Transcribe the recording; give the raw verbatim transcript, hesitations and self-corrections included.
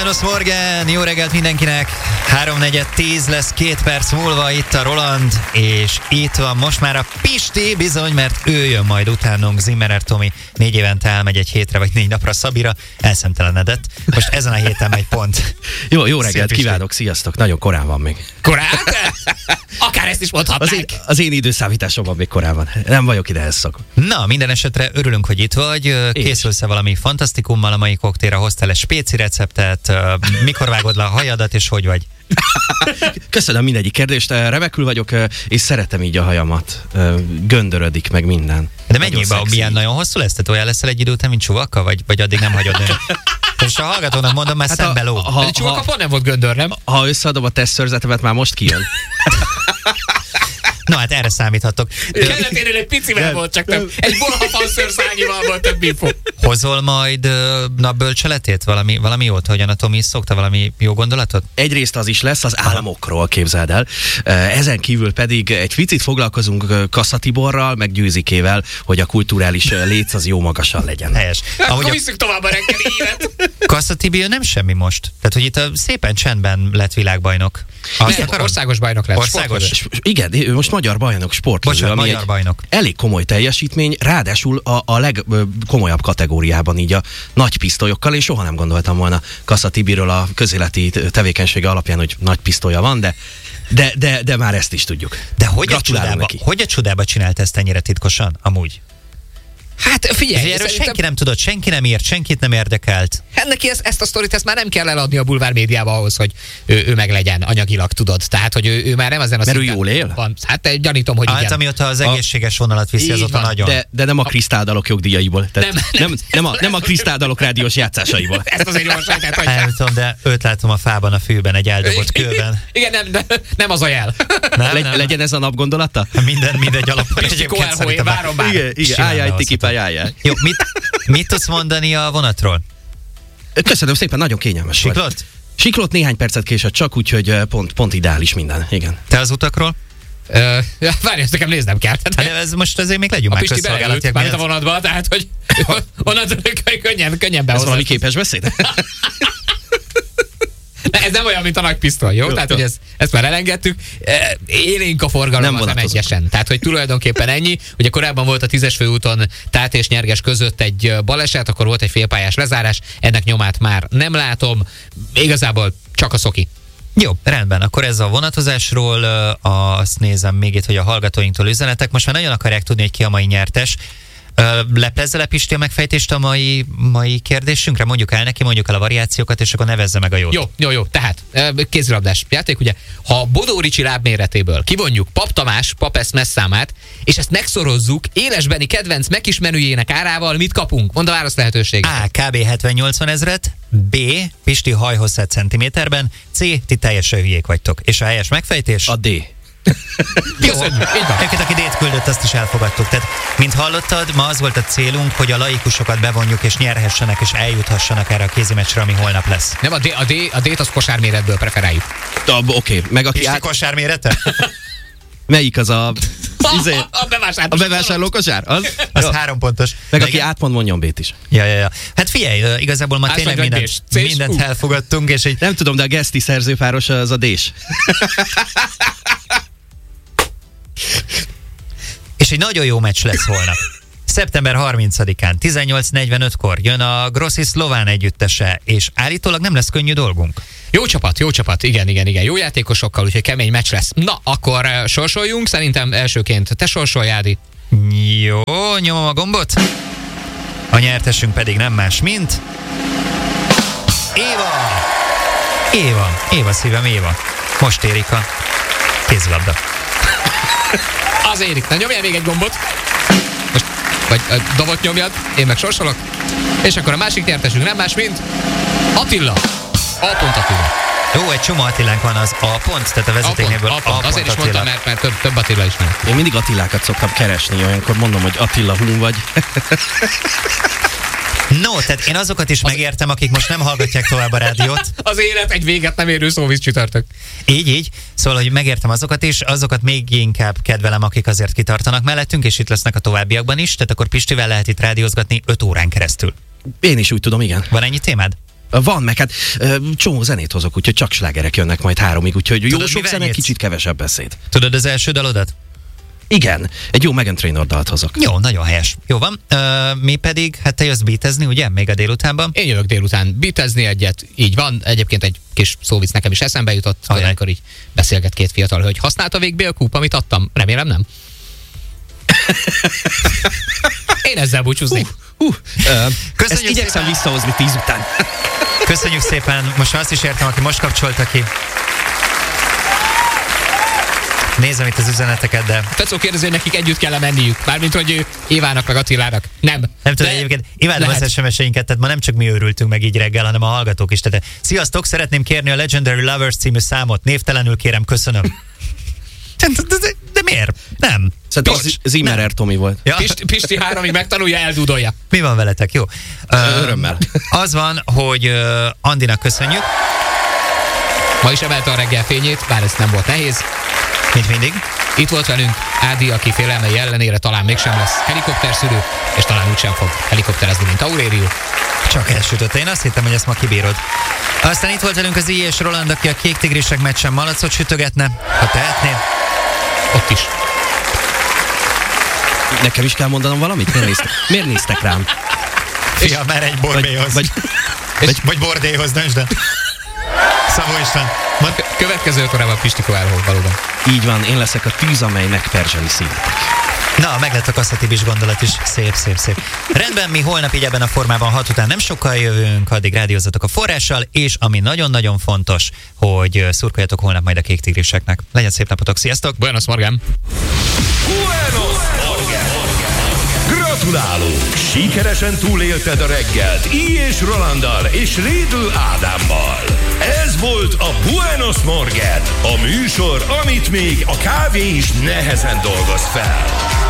János Morgan, jó reggelt mindenkinek! háromnegyed tíz lesz két perc múlva, itt a Roland, és itt van most már a Pisti, bizony, mert ő jön majd utánunk. Zimmerer Tomi négy évente elmegy egy hétre vagy négy napra Szabira, elszemtelenedett. Most ezen a héten megy pont. Jó, jó reggelt kívánok, sziasztok, nagyon korán van még. Korán? Akár ezt is mondhatnánk. Az én, az én időszámításomban még korán van. Nem vagyok ide szak. Na, minden esetre örülünk, hogy itt vagy. Készülsz-e valami fantasztikummal a mai koktélra? Hoztál egy spéci receptet? Mikor vágod le a hajadat, és hogy vagy? Köszönöm mindegyik kérdést. Remekül vagyok, és szeretem így a hajamat. Göndörödik meg minden. De mennyiben, milyen nagyon hosszú lesz? Tehát olyan leszel egy idő után, mint Csuvakka? Vagy, vagy addig nem hagyod nőni? És a hallgatónak mondom, már hát szembe ló. Ha, Csuvakka pont nem volt göndör, nem? Ha összeadom a tesztszörzetemet, már most kijön. Na hát erre számíthatok. Kelleténél egy picivel volt, csak nem. Egy borhafanszőr szányival volt több info. Hozol majd uh, napbölcseletét? Valami, valami jót, hogyan a Tomi szokta? Valami jó gondolatot? Egyrészt az is lesz, az államokról, képzeld el. Ezen kívül pedig egy picit foglalkozunk Kassa Tiborral, meg Győzikével, hogy a kulturális léc az jó magasan legyen. Helyes. Akkor a... visszük tovább a reggeli élet. Kassa Tibi nem semmi most. Tehát, hogy itt a szépen csendben lett világbajnok. Nem, országos bajnok lett. Országos? Igen, ő most magyar bajnok, sportlövő. Bocsánat, magyar bajnok. Elég komoly teljesítmény, ráadásul a, a legkomolyabb kategóriában, így a nagy pisztolyokkal, és soha nem gondoltam volna Kassa Tibiről a közéleti tevékenysége alapján, hogy nagy pisztolya van, de de, de, de már ezt is tudjuk. De hogy a, csodába, hogy a csodába csinált ezt ennyire titkosan, amúgy? Hát figyelj, erről szerintem... senki nem tudott, senki nem írt, senkit nem érdekelt. Hát neki ezt, ezt a sztorit ezt már nem kell eladni a bulvár médiába ahhoz, hogy ő, ő meg legyen anyagilag, tudod. Tehát, hogy ő, ő már nem ezen a Mert ő jól él? Van. Hát gyanítom, hogy hát, igen. Amióta az egészséges vonalat viszi, az ott van nagyon. De, de nem a Kristáldalok jogdíjaiból. Tehát nem, nem, nem, nem, a, nem a Kristáldalok rádiós játszásaiból. Ezt azért jól sajtálhatják. Nem tudom, de őt látom a fában, a fűben, egy eldobott kőben. Igen, nem, de, nem az a jel. Nem, Le, nem. Legyen ez a nap gondolata? Minden, mindegy alapon. Egyébként várom már. Igen, igen, álljál, tikipáj, álljál. Jó, mit, mit tudsz mondani a vonatról? Köszönöm szépen, nagyon kényelmes Siklott? volt. Siklott, néhány percet késett csak, úgyhogy pont, pont ideális minden, igen. Te az utakról? Uh, ja, várj, ezt nekem néznem kell. Hát ez most azért még legyünk már közszolgálatiak. A Pisti belelőtt a vonatba, tehát hogy onnantól könnyen, könnyen behozott. Ez valami képes beszéd? Ne, ez nem olyan, mint a nagy pisztoly, jó? jó Tehát, jó. hogy ez, ezt már elengedtük. Élénk a forgalom az em egyesen. Tehát, hogy tulajdonképpen ennyi. Ugye korábban volt a tízes főúton Tát és Nyerges között egy baleset, akkor volt egy félpályás lezárás. Ennek nyomát már nem látom. Igazából csak a szoki. Jó, rendben. Akkor ez a vonatozásról, azt nézem még itt, hogy a hallgatóinktól üzenetek. Most már nagyon akarják tudni, hogy ki a mai nyertes. Leplezze Pisti a megfejtést a mai, mai kérdésünkre, mondjuk el neki, mondjuk el a variációkat, és akkor nevezze meg a jót. Jó, jó, jó. Tehát kézilabdás játék, ugye, ha Bodó Ricsi lábméretéből kivonjuk Pap Tamás, Papesz messzámát, és ezt megszorozzuk élesbeni kedvenc megkis menüjének árával, mit kapunk? Mondd a válasz lehetőséget. A. kb. hetven-nyolcvan ezret, B. Pisti hajhosszát centiméterben, C. Ti teljesen hülyék vagytok. És a helyes megfejtés? A D. Köszönjük, így van. Őket, aki D-t küldött, azt is elfogadtuk. Tehát, mint hallottad, ma az volt a célunk, hogy a laikusokat bevonjuk, és nyerhessenek, és eljuthassanak erre a kézimeccsre, ami holnap lesz. Nem, a D, a D, a D-t az kosárméretből preferáljuk. Oké, okay. Meg aki át... kosármérete? Melyik az a... Izé... a bevásárló, a bevásárló kosár? Az, az három pontos. Meg aki átmond, mondjon B-t is. Ja, ja, ja. Hát figyelj, igazából ma tényleg mindent, mindent elfogadtunk, és egy... Nem tudom, de a geszti szerzőpáros az a D-s. És egy nagyon jó meccs lesz holnap. szeptember harmincadikán, tizennyolc negyvenötkor jön a Grossi Szlován együttese, és állítólag nem lesz könnyű dolgunk. Jó csapat, jó csapat, igen, igen, igen. Jó játékosokkal, úgyhogy kemény meccs lesz. Na, akkor uh, sorsoljunk, szerintem elsőként te sorsolj, Ádi. Jó, nyomom a gombot. A nyertesünk pedig nem más, mint... Éva! Éva, Éva szívem, Éva. Most érik a kézilabda. Az érik. Na, nyomjál még egy gombot. Most, vagy uh, dobot nyomjad, én meg sorsolok. És akkor a másik nyertesünk nem más, mint Attila. A pont Attila. Jó, egy csomó Attilánk van, az A pont, tehát a vezetéknéből A pont. A pont. Azért is Attila. mondtam, mert, mert több, több Attila is van. Én mindig Attilákat szoktam keresni, olyankor mondom, hogy Attila Hun vagy. No, tehát én azokat is az... megértem, akik most nem hallgatják tovább a rádiót. Az élet egy véget nem érő szóvíz csütörtök. Így, így. Szóval, hogy megértem azokat is, azokat még inkább kedvelem, akik azért kitartanak mellettünk, és itt lesznek a továbbiakban is. Tehát akkor Pistivel lehet itt rádiózgatni öt órán keresztül. Én is úgy tudom, igen. Van ennyi témád? Van, meg hát csomó zenét hozok, úgyhogy csak slágerek jönnek majd háromig, úgyhogy Tudod, jó sok zene, nyitsz? kicsit kevesebb beszéd. Tudod az első dalodat? Igen, egy jó Meghan Trainor dalt hozok. Jó, nagyon helyes. Jó van. Uh, mi pedig, hát te jössz beatezni, ugye? Még a délutánban? Én jövök délután beatezni egyet, így van. Egyébként egy kis szóvic nekem is eszembe jutott, hogy amikor így beszélget két fiatal hölgy. Használta végbe a kúp, amit adtam? Remélem nem. Én ezzel búcsúznék. Uh, uh, uh, Köszönjük ezt igyekszem szépen. visszahozni tíz után. Köszönjük szépen. Most már azt is értem, aki most kapcsolta ki. Nézem itt az üzeneteket, de... Fecó kérdezi, hogy nekik együtt kell menniük. Mármint, hogy Évának meg Attilának. Nem. Nem tudom, De egyébként imádom az es em es-einket, tehát ma nem csak mi őrültünk meg így reggel, hanem a hallgatók is. Tehát, sziasztok, szeretném kérni a Legendary Lovers című számot. Névtelenül kérem, köszönöm. De, de, de, de miért? Nem. Szerintem az Zimmerer Tomi volt. Ja. Pisti, Pisti háromig megtanulja, eldúdolja. Mi van veletek? Jó. Örömmel. Az van, hogy uh, Andinak köszönjük. Ma is emelte a reggel fényét, bár ez nem volt nehéz. Mint mindig. Itt volt velünk Ádi, aki félelmei ellenére talán mégsem lesz helikopterszülő, és talán úgysem fog helikopterezni, mint Aurélio. Csak elsütött. Én azt hittem, hogy ezt ma kibírod. Aztán itt volt velünk az I és Roland, aki a Kék Tigrisek meccsen malacot sütögetne, ha tehetné. Ott is. Nekem is kell mondanom valamit? Miért néztek, miért néztek rám? Fia, már egy borbéhoz. Vagy, Vagy, vagy, vagy bordéhoz, döntsd el. Szabó István. Mond, következő korában Pistikó elhol valóban. így van, én leszek a tűz, amely megperzseli színetek. Na, meg lett a kasszatibis gondolat is. Szép, szép, szép. Rendben, mi holnap így ebben a formában hat után nem sokkal jövünk, addig rádiózzatok a forrással, és ami nagyon-nagyon fontos, hogy szurkoljatok holnap majd a Kék Tigriseknek. Legyen szép napotok, sziasztok! Buenos Morgan! Buenos Morgan! Gratulálunk! Sikeresen túlélted a reggelt I és Rolanddal és Rédl Ádámmal. Ez volt a Buenos Morgan, a műsor, amit még a kávé is nehezen dolgoz fel.